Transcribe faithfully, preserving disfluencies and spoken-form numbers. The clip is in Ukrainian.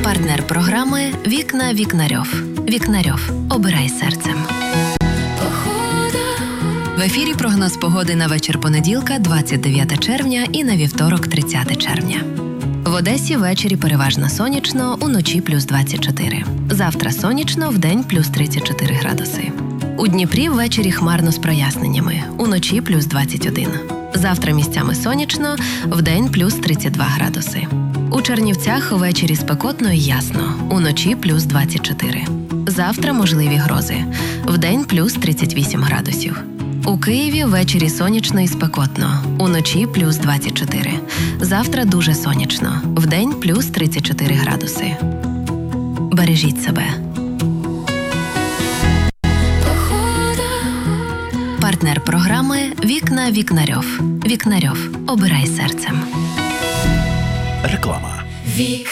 Партнер програми «Вікна Вікнарьов». Вікнарьов. Обирай серцем. В ефірі прогноз погоди на вечір понеділка, двадцять дев'яте червня, і на вівторок, тридцяте червня. В Одесі ввечері переважно сонячно, уночі плюс двадцять чотири. Завтра сонячно, вдень плюс тридцять чотири градуси. У Дніпрі ввечері хмарно з проясненнями, уночі плюс двадцять один. Завтра місцями сонячно, вдень плюс тридцять два градуси. У Чернівцях ввечері спекотно і ясно, уночі плюс двадцять чотири. Завтра можливі грози, вдень плюс тридцять вісім градусів. У Києві ввечері сонячно і спекотно, уночі плюс двадцять чотири. Завтра дуже сонячно, вдень плюс тридцять чотири градуси. Бережіть себе. Партнер програми «Вікна Вікнарьов». Вікнарьов. Обирай серцем. Реклама.